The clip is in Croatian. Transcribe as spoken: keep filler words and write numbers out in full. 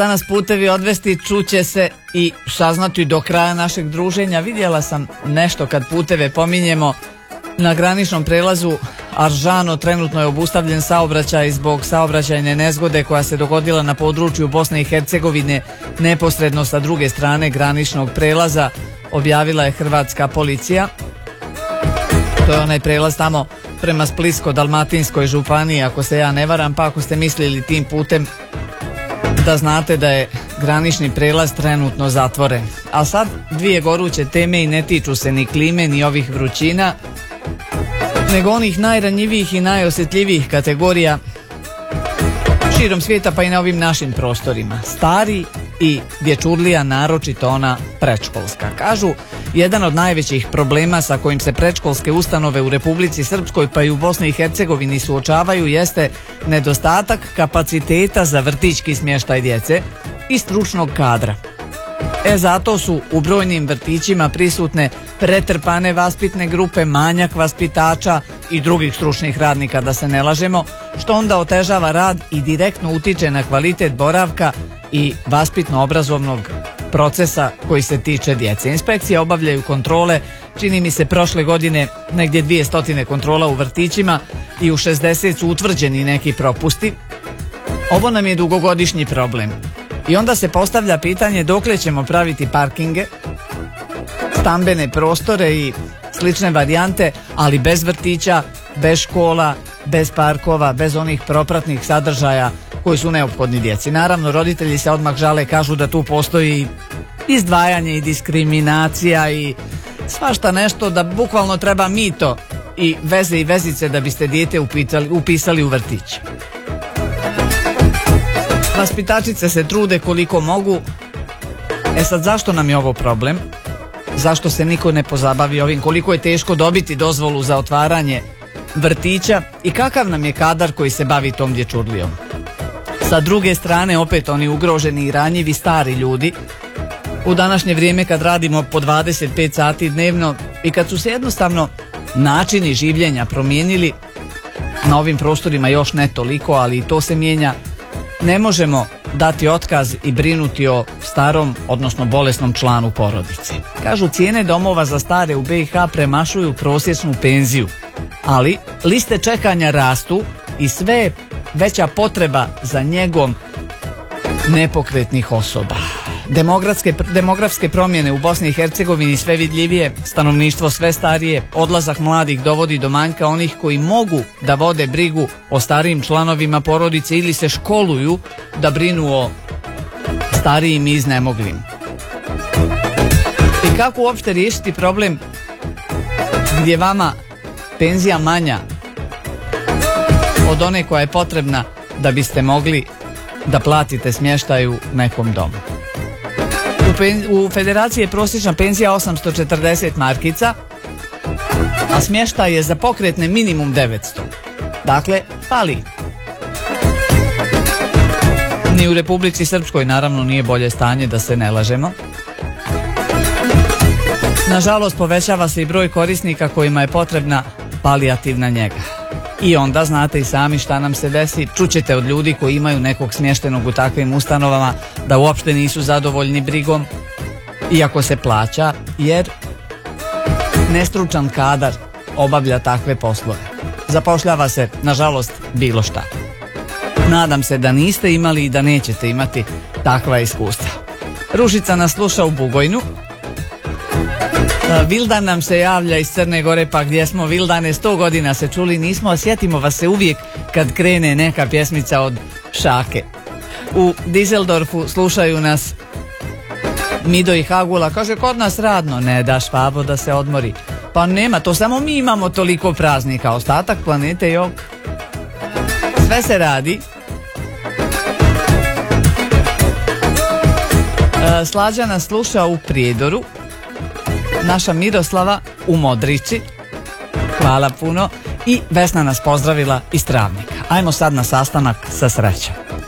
nas putevi odvesti, čuće se i saznati do kraja našeg druženja. Vidjela sam nešto kad puteve pominjemo. Na graničnom prelazu Aržano trenutno je obustavljen saobraćaj zbog saobraćajne nezgode koja se dogodila na području Bosne i Hercegovine neposredno sa druge strane graničnog prelaza, objavila je hrvatska policija. To je onaj prelaz tamo prema Splitsko-dalmatinskoj županiji, ako se ja ne varam, pa ako ste mislili tim putem, da znate da je granični prelaz trenutno zatvoren. A sad dvije goruće teme i ne tiču se ni klime ni ovih vrućina, nego onih najranjivijih i najosjetljivijih kategorija širom svijeta, pa i na ovim našim prostorima. Stari i dječurlija, naročito ona predškolska. Kažu, jedan od najvećih problema sa kojim se predškolske ustanove u Republici Srpskoj pa i u Bosni i Hercegovini suočavaju jeste nedostatak kapaciteta za vrtićki smještaj djece i stručnog kadra. E zato su u brojnim vrtićima prisutne pretrpane vaspitne grupe, manjak vaspitača i drugih stručnih radnika, da se ne lažemo, što onda otežava rad i direktno utiče na kvalitet boravka i vaspitno-obrazovnog procesa koji se tiče djece. Inspekcije obavljaju kontrole, čini mi se prošle godine negdje dvije stotine kontrola u vrtićima i u šezdeset su utvrđeni neki propusti. Ovo nam je dugogodišnji problem. I onda se postavlja pitanje dokle ćemo praviti parkinge, stambene prostore i slične varijante, ali bez vrtića, bez škola, bez parkova, bez onih propratnih sadržaja koji su neophodni djeci. Naravno, roditelji se odmah žale, kažu da tu postoji izdvajanje i diskriminacija i svašta nešto, da bukvalno treba mito i veze i vezice da biste dijete upitali, upisali u vrtić. Vaspitačice se trude koliko mogu. E sad, zašto nam je ovo problem? Zašto se niko ne pozabavi ovim? Koliko je teško dobiti dozvolu za otvaranje vrtića i kakav nam je kadar koji se bavi tom dječurlijom? Sa druge strane, opet oni ugroženi i ranjivi stari ljudi. U današnje vrijeme kad radimo po dvadeset pet sati dnevno i kad su se jednostavno načini življenja promijenili, na ovim prostorima još ne toliko, ali i to se mijenja, ne možemo dati otkaz i brinuti o starom, odnosno bolesnom članu porodice. Kažu, cijene domova za stare u be i ha premašuju prosječnu penziju, ali liste čekanja rastu i sve je veća potreba za njegom nepokretnih osoba. Demografske, demografske promjene u Bosni i Hercegovini sve vidljivije, stanovništvo sve starije, odlazak mladih dovodi do manjka onih koji mogu da vode brigu o starijim članovima porodice ili se školuju da brinu o starijim i iznemoglim. I kako uopšte riješiti problem gdje vama penzija manja od one koja je potrebna da biste mogli da platite smještaj u nekom domu? U Federaciji je prosječna penzija osamsto četrdeset markica, a smještaj je za pokretne minimum devetsto. Dakle, fali. Ni u Republici Srpskoj naravno nije bolje stanje, da se ne lažemo. Nažalost, povećava se i broj korisnika kojima je potrebna palijativna njega. I onda znate i sami šta nam se desi. Čućete od ljudi koji imaju nekog smještenog u takvim ustanovama da uopšte nisu zadovoljni brigom, iako se plaća, jer nestručan kadar obavlja takve poslove. Zapošljava se, nažalost, bilo šta. Nadam se da niste imali i da nećete imati takva iskustva. Ružica nas sluša u Bugojnu. Vildan nam se javlja iz Crne Gore, pa gdje smo, Vildane? Sto godina se čuli nismo, a sjetimo vas se uvijek kad krene neka pjesmica od Šake. U Dizeldorfu slušaju nas Mido i Hagula, kaže, kod nas radno. Ne daš, Fabo, da se odmori. Pa nema, to samo mi imamo toliko praznika, ostatak planete jok. Sve se radi. Slađa nas sluša u Prijedoru, naša Miroslava u Modrići, hvala puno, i Vesna nas pozdravila iz Travnika. Ajmo sad na sastanak sa srećom.